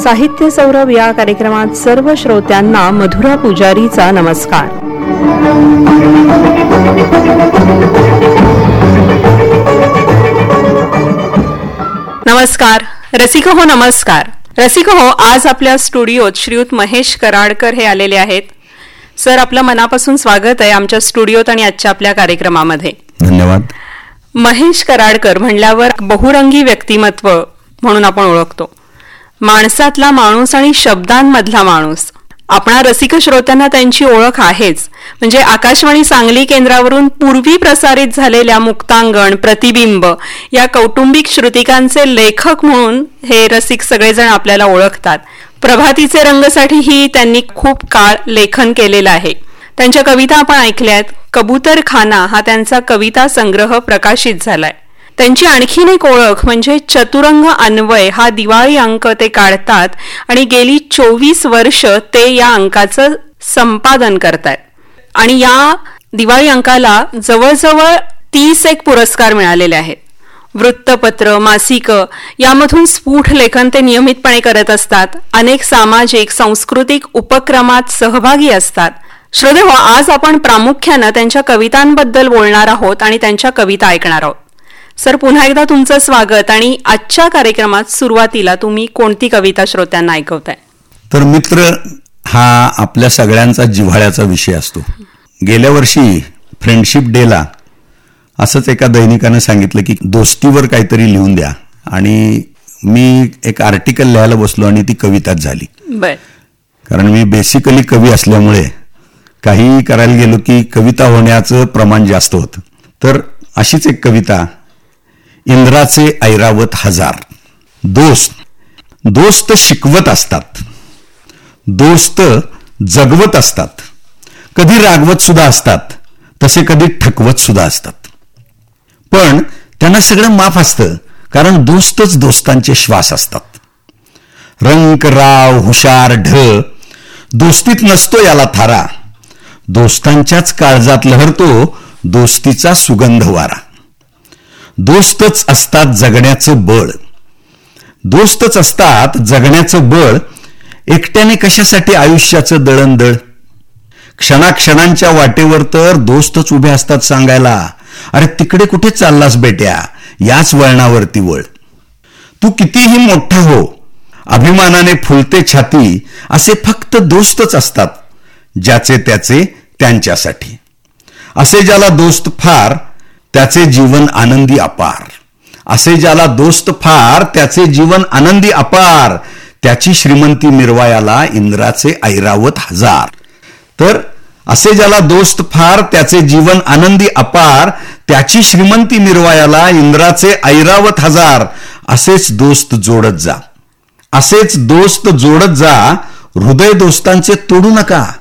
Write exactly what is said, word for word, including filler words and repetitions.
साहित्य सौरभ या कार्यक्रमात सर्व श्रोत्यांना मधुरा पुजारीचा नमस्कार. नमस्कार रसिक हो, नमस्कार रसिक हो. आज आपल्या स्टुडिओत श्रीयुत महेश कराडकर हे आलेले आहेत. सर, आपलं मनापासून स्वागत आहे आमच्या स्टुडिओत आणि आजच्या आपल्या कार्यक्रमामध्ये. धन्यवाद. महेश कराडकर म्हणल्यावर बहुरंगी व्यक्तिमत्व म्हणून आपण ओळखतो. माणसातला माणूस आणि शब्दांमधला माणूस. आपणा रसिक श्रोत्यांना त्यांची ओळख आहेच. म्हणजे आकाशवाणी सांगली केंद्रावरून पूर्वी प्रसारित झालेल्या मुक्तांगण, प्रतिबिंब या कौटुंबिक श्रुतिकांचे लेखक म्हणून हे रसिक सगळेजण आपल्याला ओळखतात. प्रभातीचे रंगसाठीही त्यांनी खूप काळ लेखन केलेलं आहे. त्यांच्या कविता आपण ऐकल्यात. कबूतरखाना हा त्यांचा कविता संग्रह प्रकाशित झालाय. त्यांची आणखीन एक ओळख म्हणजे चतुरंग अन्वय हा दिवाळी अंक ते काढतात आणि गेली चोवीस वर्ष ते या अंकाचं संपादन करतात. आणि या दिवाळी अंकाला जवळजवळ तीस एक पुरस्कार मिळालेले आहेत. वृत्तपत्र, मासिक यामधून स्फुट लेखन ते नियमितपणे करत असतात. अनेक सामाजिक सांस्कृतिक उपक्रमात सहभागी असतात. श्रोते हो, आज आपण प्रामुख्यानं त्यांच्या कवितांबद्दल बोलणार आहोत आणि त्यांच्या कविता ऐकणार आहोत. सर, पुन्हा एकदा तुमचं स्वागत. आणि आजच्या कार्यक्रमात सुरुवातीला तुम्ही कोणती कविता श्रोत्यांना ऐकवताय? तर मित्र हा आपल्या सगळ्यांचा जिव्हाळ्याचा विषय असतो. गेल्या वर्षी फ्रेंडशिप डेला असंच एका दैनिकानं सांगितलं की दोस्तीवर काहीतरी लिहून द्या, आणि मी एक आर्टिकल लिहायला बसलो आणि ती कविताच झाली. बर. कारण मी बेसिकली कवी असल्यामुळे काही करायला गेलो की कविता होण्याचं प्रमाण जास्त होतं. तर अशीच एक कविता. इंद्राचे ऐरावत हजार. दोस्त दोस्त शिकवत असतात, दोस्त जगवत असतात, कधी रागवत सुद्धा असतात, तसे कधी ठकवत सुद्धा असतात. पण त्यांना सगळं माफ असतं, कारण दोस्तच दोस्तांचे श्वास असतात. रंक राव हुशार ढ दोस्तीत नसतो याला थारा, दोस्तांच्याच काळजात लहरतो दोस्तीचा सुगंध वारा. दोस्तच असतात जगण्याचं बळ, दोस्तच असतात जगण्याचं बळ, एकट्याने कशासाठी आयुष्याचं दळणदळ. क्षणाक्षणांच्या वाटेवर तर दोस्तच उभे असतात सांगायला, अरे तिकडे कुठे चाललास बेट्या, याच वळणावरती वळ. तू कितीही मोठा हो, अभिमानाने फुलते छाती, असे फक्त दोस्तच असतात ज्याचे त्याचे त्यांच्यासाठी. असे ज्याला दोस्त फार त्याचे जीवन आनंदी अपार, असे ज्याला दोस्त फार त्याचे जीवन आनंदी अपार, त्याची श्रीमंती मिरवायाला इंद्राचे ऐरावत हजार. तर असे ज्याला दोस्त फार त्याचे जीवन आनंदी अपार, त्याची श्रीमंती मिरवायाला इंद्राचे ऐरावत हजार. असेच दोस्त जोडत जा, असेच दोस्त जोडत जा, हृदय दोस्तांचे तोडू नका.